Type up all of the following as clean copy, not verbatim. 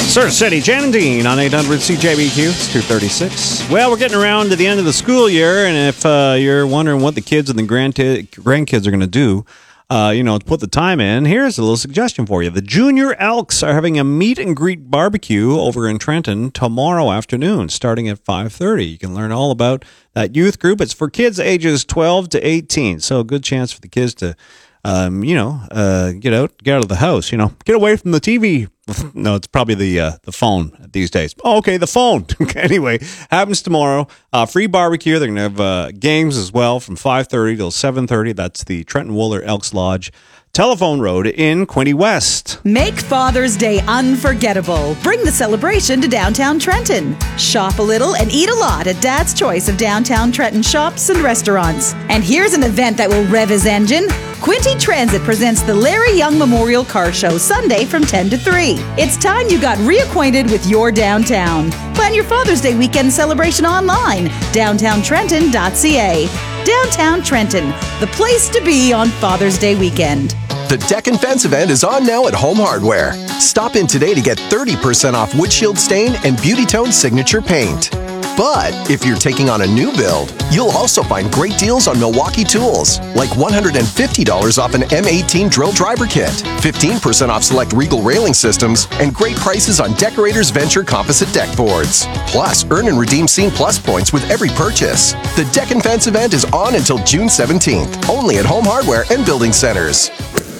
Surf City, Jan and Dean on 800 CJBQ. It's 2:36. Well, we're getting around to the end of the school year, and if you're wondering what the kids and the grandkids are going to do, to put the time in, here's a little suggestion for you. The Junior Elks are having a meet and greet barbecue over in Trenton tomorrow afternoon, starting at 5:30. You can learn all about that youth group. It's for kids ages 12 to 18, so a good chance for the kids to get out of the house, get away from the TV. No, it's probably the phone these days. Oh, okay, the phone. Anyway, happens tomorrow. Free barbecue. They're going to have games as well from 5:30 till 7:30. That's the Trenton Wooler Elks Lodge, Telephone Road in Quinte West. Make Father's Day unforgettable. Bring the celebration to downtown Trenton. Shop a little and eat a lot at Dad's Choice of downtown Trenton shops and restaurants. And here's an event that will rev his engine. Quinte Transit presents the Larry Young Memorial Car Show Sunday from 10 to 3. It's time you got reacquainted with your downtown. Plan your Father's Day weekend celebration online. DowntownTrenton.ca. Downtown Trenton, the place to be on Father's Day weekend. The Deck and Fence event is on now at Home Hardware. Stop in today to get 30% off windshield stain and Beauty Tone signature paint. But if you're taking on a new build, you'll also find great deals on Milwaukee tools, like $150 off an M18 drill driver kit, 15% off select Regal railing systems, and great prices on Decorators Venture composite deck boards. Plus, earn and redeem Scene Plus points with every purchase. The Deck and Fence event is on until June 17th, only at Home Hardware and Building Centers.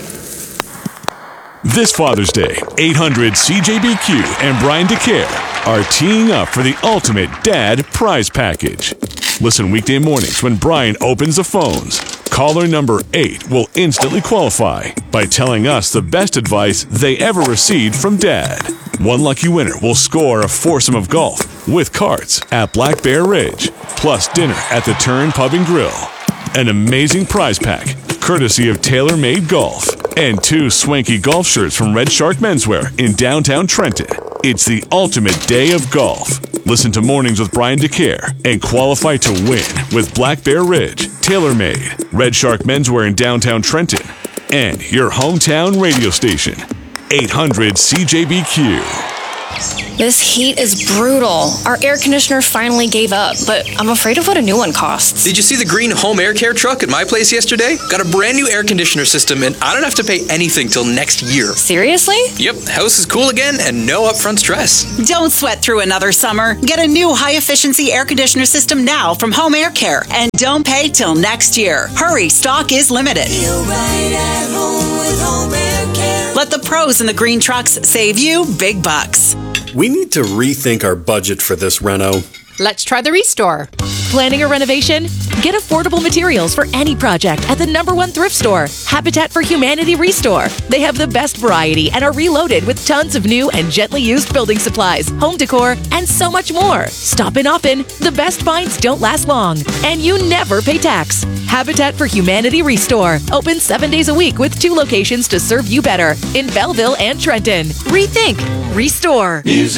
This Father's Day, 800 CJBQ and Brian DeCare are teeing up for the ultimate dad prize package. Listen weekday mornings when Brian opens the phones. Caller number 8 will instantly qualify by telling us the best advice they ever received from Dad. One lucky winner will score a foursome of golf with carts at Black Bear Ridge, plus dinner at the Turn Pub and Grill. An amazing prize pack, courtesy of Tailor Made Golf, and 2 swanky golf shirts from Red Shark Menswear in downtown Trenton. It's the ultimate day of golf. Listen to Mornings with Brian DeCare and qualify to win with Black Bear Ridge, Tailor Made, Red Shark Menswear in downtown Trenton, and your hometown radio station, 800 CJBQ. This heat is brutal. Our air conditioner finally gave up, but I'm afraid of what a new one costs. Did you see the green home air care truck at my place yesterday? Got a brand new air conditioner system, and I don't have to pay anything till next year. Seriously? Yep, house is cool again and no upfront stress. Don't sweat through another summer. Get a new high-efficiency air conditioner system now from Home Air Care, and don't pay till next year. Hurry, stock is limited. Feel right at home with Home Air Care. Let the pros in the green trucks save you big bucks. We need to rethink our budget for this reno. Let's try the Restore. Planning a renovation? Get affordable materials for any project at the #1 thrift store, Habitat for Humanity Restore. They have the best variety and are reloaded with tons of new and gently used building supplies, home decor, and so much more. Stop in often. The best finds don't last long, and you never pay tax. Habitat for Humanity Restore. Open 7 days a week with 2 locations to serve you better in Belleville and Trenton. Rethink. Restore. Music